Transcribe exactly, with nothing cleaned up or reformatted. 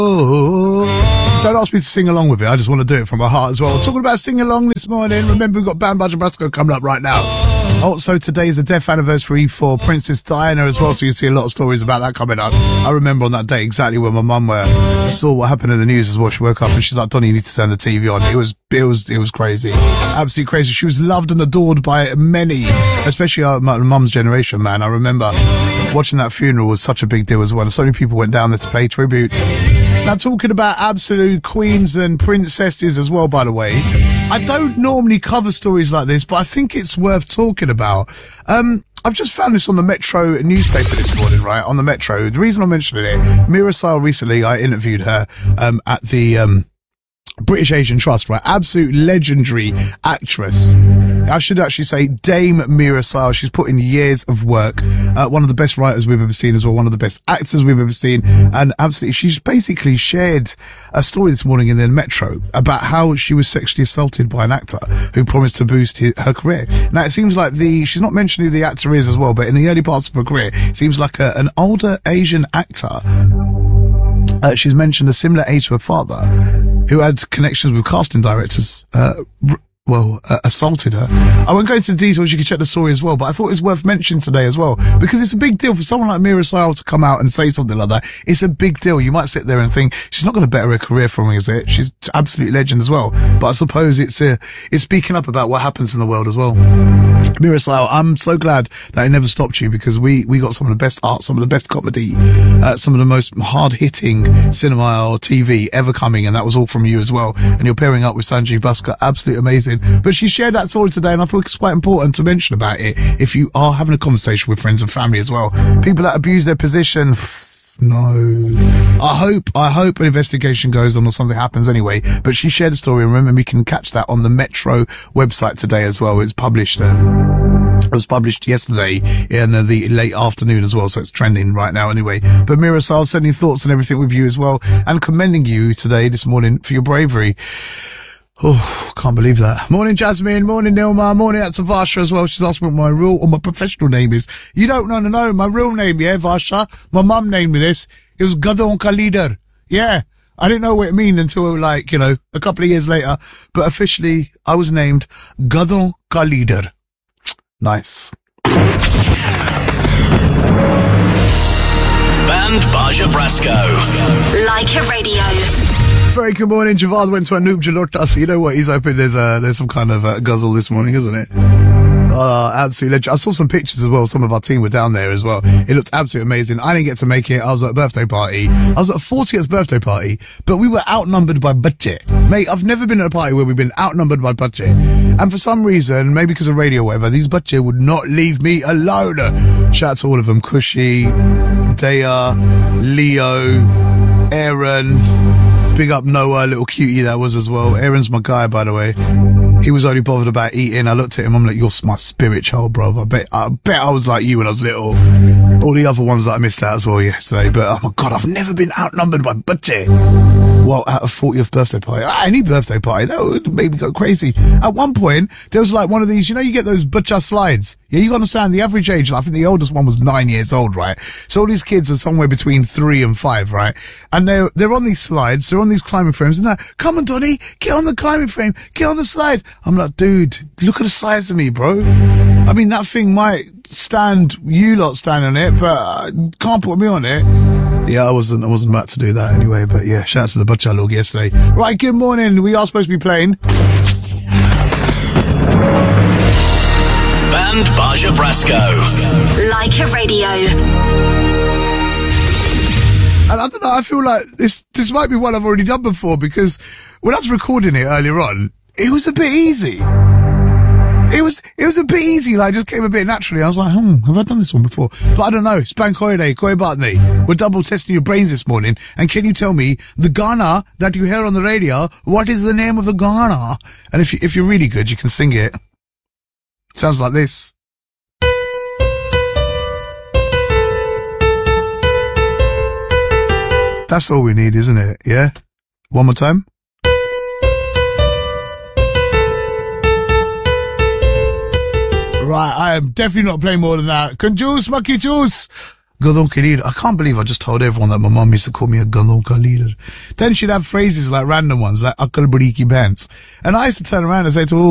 Don't ask me to sing along with it. I just want to do it from my heart as well. Talking about sing along this morning. Remember, we've got Band Baja Brasco coming up right now. Also, today is the death anniversary for Princess Diana as well, so you see a lot of stories about that coming up. I remember on that day exactly when my mum uh, saw what happened in the news as well. She woke up and she's like, Donnie, you need to turn the T V on. It was, it was, it was crazy. Absolutely crazy. She was loved and adored by many, especially our, my mum's generation, man. I remember watching that funeral was such a big deal as well. So many people went down there to pay tributes. Now, talking about absolute queens and princesses as well, by the way, I don't normally cover stories like this, but I think it's worth talking about. Um, I've just found this on the Metro newspaper this morning, right? On the Metro. The reason I'm mentioning it, Meera Syal recently, I interviewed her, um, at the, um, British Asian Trust, right? Absolute legendary actress. I should actually say Dame Meera Syal. She's put in years of work. Uh, one of the best writers we've ever seen as well. One of the best actors we've ever seen. And absolutely, she's basically shared a story this morning in the Metro about how she was sexually assaulted by an actor who promised to boost his, her career. Now, it seems like the, she's not mentioned who the actor is as well, but in the early parts of her career, it seems like a, an older Asian actor. Uh, she's mentioned a similar age to her father, who had connections with casting directors, uh, r- well, uh, assaulted her. I won't go into the details, you can check the story as well, but I thought it was worth mentioning today as well, because it's a big deal for someone like Meera Syal to come out and say something like that. It's a big deal. You might sit there and think, she's not going to better her career from me, is it? She's an absolute legend as well. But I suppose it's, uh, it's speaking up about what happens in the world as well. Meera Syal, I'm so glad that it never stopped you, because we, we got some of the best art, some of the best comedy, uh, some of the most hard-hitting cinema or T V ever coming, and that was all from you as well. And you're pairing up with Sanjeev Bhaskar, absolutely amazing. But she shared that story today, and I thought it's quite important to mention about it if you are having a conversation with friends and family as well. People that abuse their position, no. I hope, I hope an investigation goes on or something happens anyway. But she shared a story, and remember, we can catch that on the Metro website today as well. It's published, uh, it was published yesterday in uh, the late afternoon as well, so it's trending right now anyway. But Meera Syal, sending thoughts and everything with you as well, and commending you today, this morning, for your bravery. Oh, can't believe that. Morning, Jasmine. Morning, Nilma. Morning out to Varsha as well. She's asked me what my real or my professional name is. You don't know, no, no, my real name, yeah, Varsha. My mum named me this. It was Gadon Ka Leader. Yeah. I didn't know what it meant until, like, you know, a couple of years later. But officially, I was named Gadon Ka Leader. Nice. Band Baja Brasco. Like a radio. Very good morning. Javad went to Anoop Jalota, so you know what? He's hoping there's uh, there's some kind of uh, guzzle this morning, isn't it? Oh, absolutely legend. I saw some pictures as well. Some of our team were down there as well. It looked absolutely amazing. I didn't get to make it. I was at a birthday party. I was at a fortieth birthday party, but we were outnumbered by budget. Mate, I've never been at a party where we've been outnumbered by budget. And for some reason, maybe because of radio or whatever, these budget would not leave me alone. Shout out to all of them. Kushi, Dea, Leo, Aaron. Big up Noah, little cutie that was as well. Aaron's my guy, by the way. He was only bothered about eating. I looked at him, I'm like, you're my spirit child, bro. I bet, I bet I was like you when I was little. All the other ones that I missed out as well yesterday. But oh my God, I've never been outnumbered by budget. Well, at a fortieth birthday party, any birthday party, that would make me go crazy. At one point, there was like one of these, you know, you get those butcher slides. Yeah, you understand the average age. I think the oldest one was nine years old, right? So all these kids are somewhere between three and five, right? And they're, they're on these slides, they're on these climbing frames, and that, come on, Donnie, get on the climbing frame, get on the slide. I'm like, dude, look at the size of me, bro. I mean, that thing might stand, you lot stand on it, but uh, can't put me on it. Yeah, I wasn't, I wasn't about to do that anyway, but yeah, shout out to the butcher log yesterday. Right, good morning. We are supposed to be playing Band Baja Brasco. Like a radio. And I don't know, I feel like this, this might be one I've already done before, because when I was recording it earlier on, it was a bit easy. It was, it was a bit easy, like, it just came a bit naturally. I was like, hmm, have I done this one before? But I don't know. It's Bank Holiday, Koi Batni. We're double testing your brains this morning. And can you tell me, the Ghana that you hear on the radio, what is the name of the Ghana? And if you, if you're really good, you can sing it. Sounds like this. That's all we need, isn't it? Yeah? One more time. Right, I am definitely not playing more than that. Conjuice, Monkey Juice. Gadon ka leader. I can't believe I just told everyone that my mum used to call me a Gadon ka leader. Then she'd have phrases like random ones, like Akal Bari ki Bants. And I used to turn around and say to all